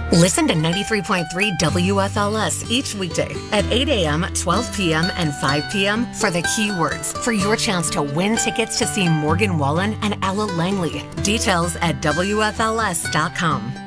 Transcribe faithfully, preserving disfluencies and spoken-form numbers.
Listen to ninety-three point three W F L S each weekday at eight a.m., twelve p.m., and five p.m. for the keywords for your chance to win tickets to see Morgan Wallen and Ella Langley. Details at W F L S dot com.